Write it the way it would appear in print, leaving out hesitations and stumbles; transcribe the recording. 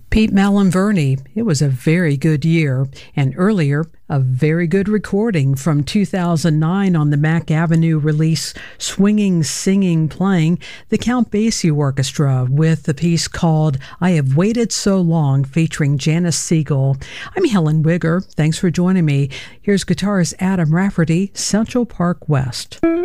Pete Malinverni, it was a very good year, and earlier, a very good recording from 2009 on the Mack Avenue release Swinging, Singing, Playing, the Count Basie Orchestra with the piece called I Have Waited So Long featuring Janice Siegel. I'm Helen Wigger. Thanks for joining me. Here's guitarist Adam Rafferty, Central Park West.